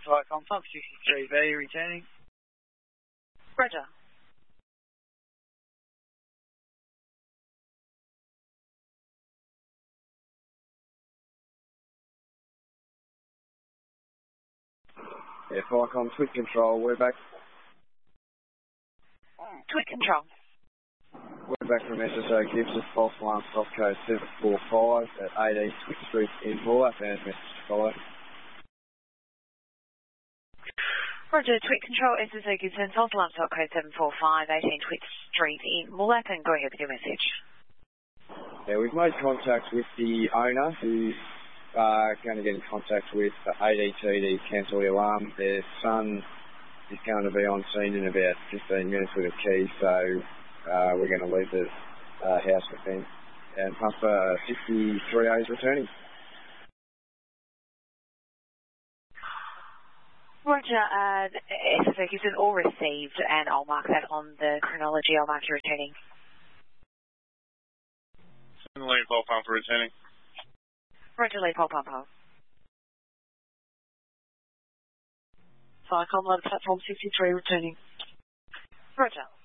Viacom Pump 63B returning. Roger. Yeah, Viacom, Twit Control, we're back. Twit Control. We're back from SSO Gibson, false alarm, soft code 745 at 18 Twit Street in Bulla, and message to follow. Roger, Twit Control, SSO Gibson, false alarm, stock code 745, 18 Twit Street in Bulla, and go ahead with your message. Yeah, we've made contact with the owner who's going to get in contact with ADT to cancel the alarm. Their son is going to be on scene in about 15 minutes with a key, so we're going to leave the house with them. And Pumper 63A is returning. Roger, SSO Gibson all received, and I'll mark that on the chronology. I'll mark you returning. Lead Pole Pumper returning. Roger, Lead Pole Pumper. Viacom Load Platform 63 returning. Roger.